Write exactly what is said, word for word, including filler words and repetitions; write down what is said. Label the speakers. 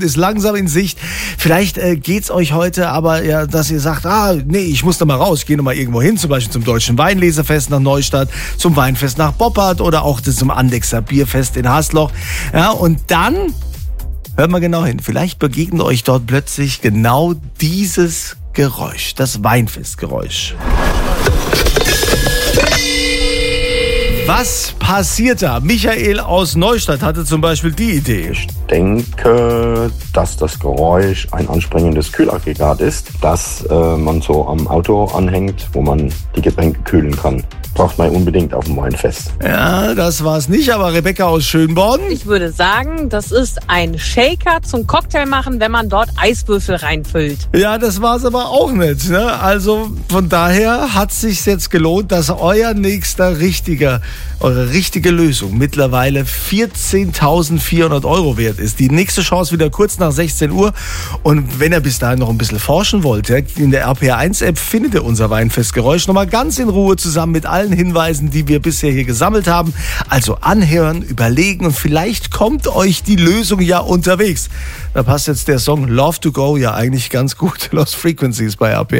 Speaker 1: ist langsam in Sicht. Vielleicht äh, geht's euch heute aber, ja, dass ihr sagt, ah, nee, ich muss da mal raus, ich gehe noch mal irgendwo hin, zum Beispiel zum Deutschen Weinlesefest nach Neustadt, zum Weinfest nach Boppard oder auch zum Andexer Bierfest in Hasloch. Ja, und dann, hört mal genau hin, vielleicht begegnet euch dort plötzlich genau dieses Geräusch, das Weinfestgeräusch. Was passiert da? Michael aus Neustadt hatte zum Beispiel die Idee.
Speaker 2: Ich denke, dass das Geräusch ein anspringendes Kühlaggregat ist, das äh, man so am Auto anhängt, wo man die Getränke kühlen kann. Braucht man unbedingt auf dem Weinfest.
Speaker 1: Ja, das war's nicht, aber Rebecca aus Schönborn?
Speaker 3: Ich würde sagen, das ist ein Shaker zum Cocktail machen, wenn man dort Eiswürfel reinfüllt.
Speaker 1: Ja, das war's aber auch nicht. Ne? Also von daher hat es sich jetzt gelohnt, dass euer nächster richtiger, eure richtige Lösung mittlerweile vierzehntausendvierhundert Euro wert ist. Die nächste Chance wieder kurz nach sechzehn Uhr. Und wenn ihr bis dahin noch ein bisschen forschen wollt, ja, in der R P R eins App findet ihr unser Weinfestgeräusch nochmal ganz in Ruhe zusammen mit allen Hinweisen, die wir bisher hier gesammelt haben. Also anhören, überlegen und vielleicht kommt euch die Lösung ja unterwegs. Da passt jetzt der Song Love to Go ja eigentlich ganz gut. Lost Frequencies bei R P R.